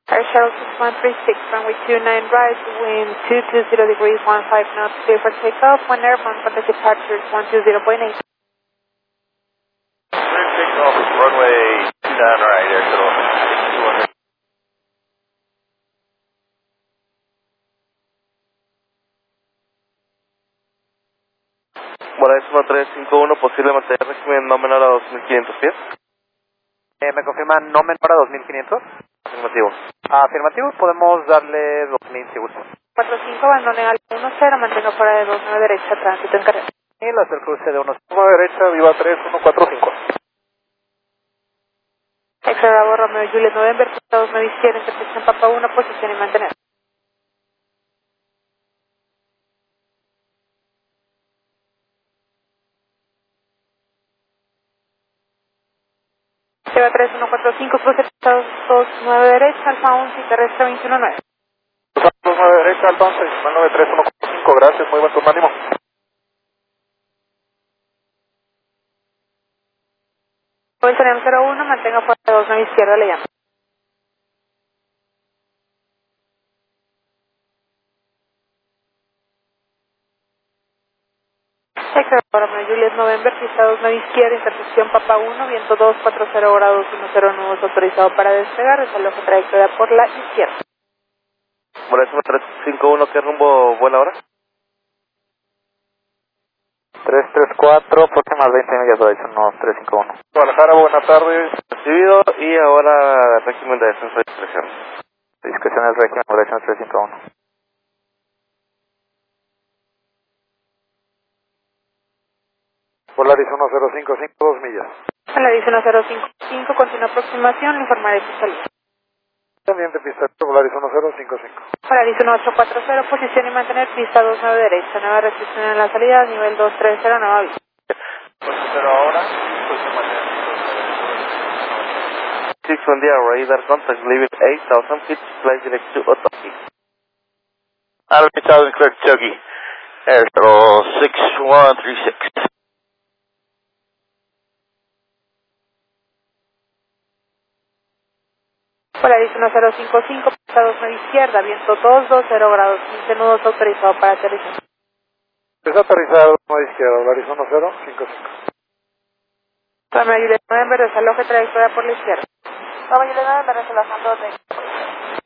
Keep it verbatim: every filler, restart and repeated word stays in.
Air Shuttle six one three six, runway two nine right, wind two two zero degrees, one five knots, clear for takeoff. When airborne, contact departure one two zero point eight. Clear takeoff, runway two nine right, Air Shuttle six two one. Moraesma tres cinco uno, posible mantener régimen no menor a dos mil quinientos pies. Eh, ¿Me confirman no menor a dos mil quinientos? Afirmativo. Afirmativo, podemos darle dos mil si gusta. cuatro cinco, abandone al uno cero, mantenga fuera de dos nueve derecha, tránsito en carrera. Y la hacia el cruce de uno derecha, viva tres uno cuatro cinco. Extra Bravo, Romeo Juliet November, pista dos nueve izquierda, intercepción Papa uno, posición y mantener. Lleva tres uno cuatro cinco, cruce pista dos nueve derecha, Alfa once y terrestre veintiuno nueve. dos nueve derecha, Alfa once, nueve tres uno cuatro cinco, gracias, muy buen turno, ánimo. Tenemos cero uno, mantenga fuera de dos nueve izquierda, le llamo. Extra Romeo Juliet November, pista dos nueve izquierda, intercepción Papa uno, viento dos cuatro cero grados uno cero nudos, autorizado para despegar, desalojo trayectoria por la izquierda. Moraesma tres cinco uno, ¿qué rumbo vuela ahora? tres tres cuatro, próximas veinte millas, Horizon tres cinco uno. Guadalajara, buenas tardes. Recibido y ahora régimen de descenso de discreción. Discreción del régimen, Horizon tres cinco uno. Polaris uno cero cinco cinco, dos millas. Polaris uno cero cinco cinco, continua aproximación, le informaré su salida. Pendiente pista Polaris uno cero cinco cinco. Polaris uno ocho cuatro cero, posición y mantener pista dos nueve derecha, nueva restricción en la salida, nivel dos tres cero, nueva aviso. Pero ahora, pues se mantiene. six one día, radar contact, leave eight thousand feet, fly direct to Otaki. eight thousand clear to Turkey. Air Shuttle six one three six. Polaris uno cero cinco cinco, pista dos nueve izquierda, viento dos dos cero grados, quince nudos, autorizado para aterrizar. Es aterrizado a la izquierda, Polaris uno cero cinco cinco. Romeo Juliet November, desaloje trayectoria por la izquierda. Romeo Juliet November, desalojando